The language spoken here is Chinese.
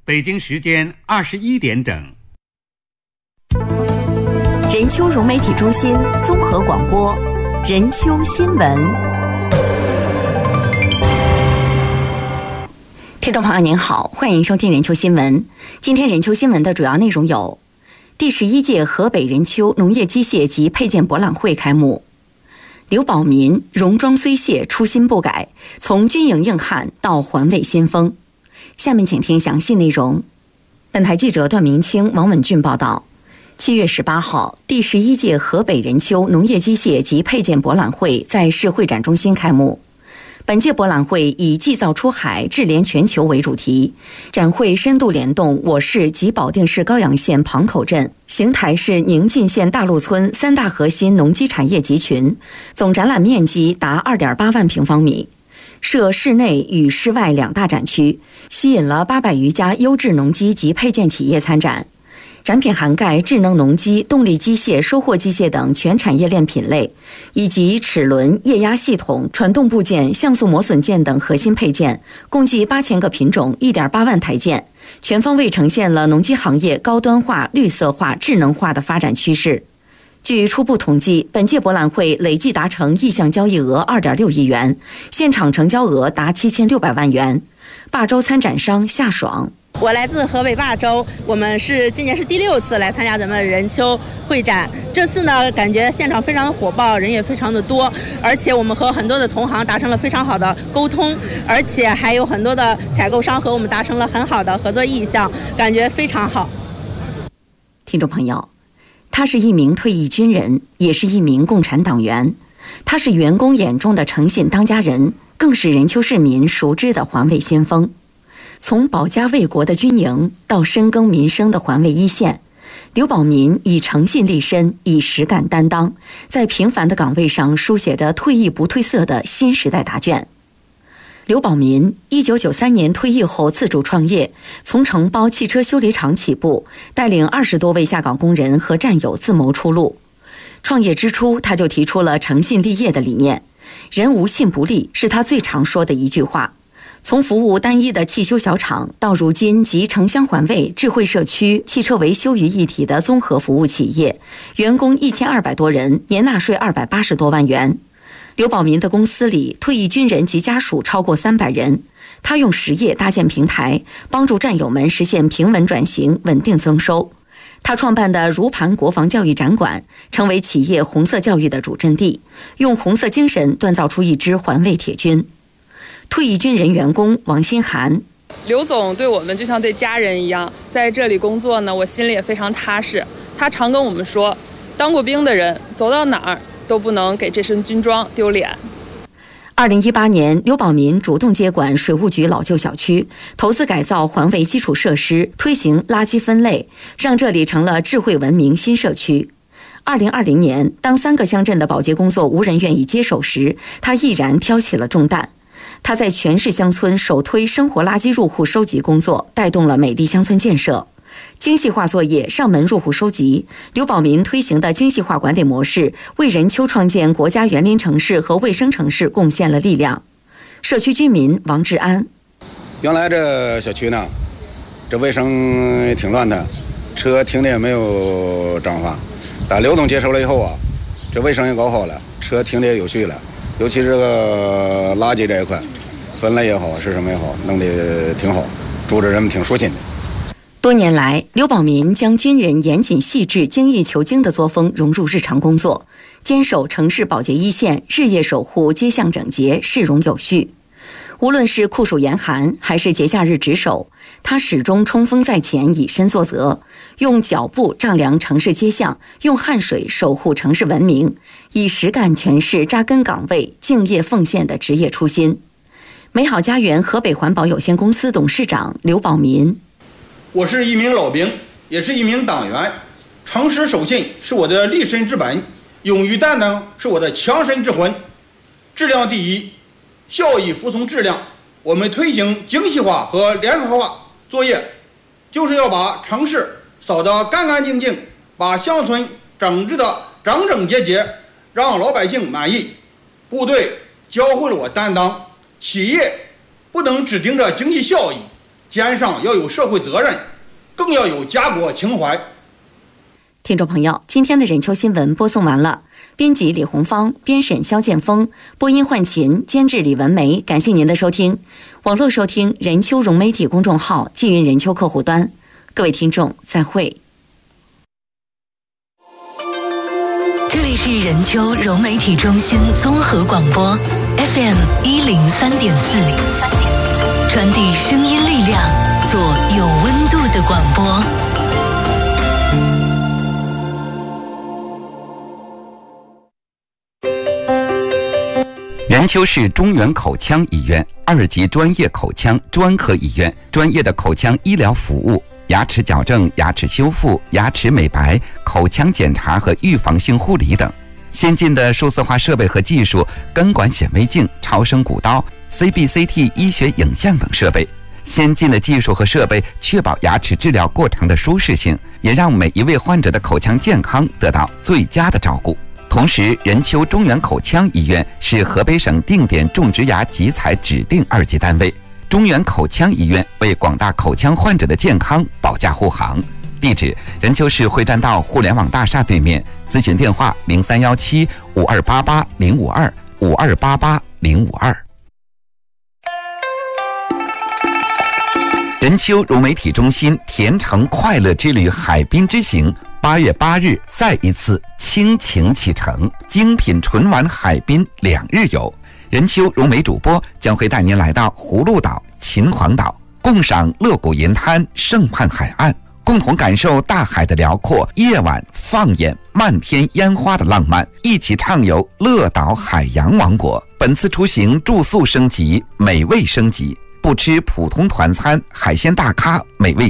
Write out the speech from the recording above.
北京时间21点整。 任丘融媒体中心综合广播，任丘新闻。听众朋友您好，欢迎收听任丘新闻。今天任丘新闻的主要内容有：第11届河北任丘农业机械及配件博览会开幕。刘保民戎装虽卸，初心不改，从军营硬汉到环卫先锋。下面请听详细内容。本台记者段明清、王文俊报道。7月18号，第11届河北任丘农业机械及配件博览会在市会展中心开幕。本届博览会以“技造出海，智联全球”为主题，展会深度联动我市及保定市高阳县庞口镇、邢台市宁晋县大路村3大核心农机产业集群，总展览面积达2.8万平方米，设室内与室外2大展区，吸引了800余家优质农机及配件企业参展。展品涵盖智能农机、动力机械、收获机械等全产业链品类，以及齿轮、液压系统、传动部件、像素磨损件等核心配件，共计8000个品种、1.8万台件，全方位呈现了农机行业高端化、绿色化、智能化的发展趋势。据初步统计，本届博览会累计达成意向交易额2.6亿元，现场成交额达7600万元。霸州参展商夏爽。 我来自河北霸州，我们今年是第6次来参加咱们任丘会展。这次呢，感觉现场非常的火爆，人也非常的多，而且我们和很多的同行达成了非常好的沟通，而且还有很多的采购商和我们达成了很好的合作意向，感觉非常好。 听众朋友，他是一名退役军人，也是一名共产党员，他是员工眼中的诚信当家人，更是任丘市民熟知的环卫先锋。从保家卫国的军营到深耕民生的环卫一线，刘保民以诚信立身，以实干担当，在平凡的岗位上书写着退役不褪色的新时代答卷。刘保民1993年退役后自主创业，从承包汽车修理厂起步，带领20多位下岗工人和战友自谋出路。创业之初，他就提出了诚信立业的理念，人无信不立是他最常说的一句话。从服务单一的汽修小厂，到如今集城乡环卫、智慧社区、汽车维修于一体的综合服务企业，员工1200多人，年纳税280多万元。刘保民的公司里，退役军人及家属超过300人。他用实业搭建平台，帮助战友们实现平稳转型、稳定增收。他创办的如盘国防教育展馆，成为企业红色教育的主阵地，用红色精神锻造出一支环卫铁军。退役军人员工王新涵， 刘总对我们就像对家人一样，在这里工作呢，我心里也非常踏实。他常跟我们说，当过兵的人走到哪儿都不能给这身军装丢脸。 2018年，刘保民主动接管水务局老旧小区，投资改造环卫基础设施，推行垃圾分类，让这里成了智慧文明新社区。2020年，当3个乡镇的保洁工作无人愿意接手时，他毅然挑起了重担。他在全市乡村首推生活垃圾入户收集工作，带动了美丽乡村建设。精细化作业上门入户收集，刘保民推行的精细化管理模式，为任丘创建国家园林城市和卫生城市贡献了力量。社区居民王志安， 原来这小区呢，这卫生挺乱的，车停的也没有章法。但刘总接手了以后啊，这卫生也搞好了，车停的也有序了。尤其是这个垃圾这一块，分类也好，是什么也好，弄得挺好，住着人们挺舒心的。 多年来，刘保民将军人严谨细致、精益求精的作风融入日常工作，坚守城市保洁一线，日夜守护街巷整洁、市容有序。无论是酷暑严寒，还是节假日值守，他始终冲锋在前，以身作则，用脚步丈量城市街巷，用汗水守护城市文明，以实干诠释扎根岗位、敬业奉献的职业初心。美好家园河北环保有限公司董事长刘保民， 我是一名老兵，也是一名党员，诚实守信是我的立身之本，勇于担当是我的强身之魂。质量第一，效益服从质量。我们推行精细化和联合化作业，就是要把城市扫得干干净净，把乡村整治得整整洁洁，让老百姓满意。部队教会了我担当，企业不能只盯着经济效益， 肩上要有社会责任，更要有家国情怀。 听众朋友，今天的任秋新闻播送完了，编辑李红芳，编审肖建峰，播音焕琴，监制李文梅。感谢您的收听。网络收听任秋融媒体公众号，纪云任秋客户端。各位听众，再会。 这里是任秋融媒体中心综合广播 FM 103.4，传递声音力量，做有温度的广播。 任丘市中原口腔医院2级专业口腔专科医院，专业的口腔医疗服务、牙齿矫正、牙齿修复、牙齿美白、口腔检查和预防性护理等。先进的数字化设备和技术，根管显微镜、超声骨刀、CBCT 医学影像等设备。先进的技术和设备确保牙齿治疗过程的舒适性，也让每一位患者的口腔健康得到最佳的照顾。同时，任丘中原口腔医院是河北省定点种植牙集采指定2级单位。中原口腔医院为广大口腔患者的健康保驾护航。地址：任丘市会战道互联网大厦对面。咨询电话：0317-5288-052，5288-052。任丘融媒体中心甜橙快乐之旅海滨之行8月8日再一次倾情启程，精品纯玩海滨2日游。任丘融媒主播将会带您来到葫芦岛、秦皇岛，共赏乐谷银滩、盛畔海岸，共同感受大海的辽阔，夜晚放眼漫天烟花的浪漫，一起畅游乐岛海洋王国。本次出行住宿升级，美味升级，不吃普通团餐，海鲜大咖美味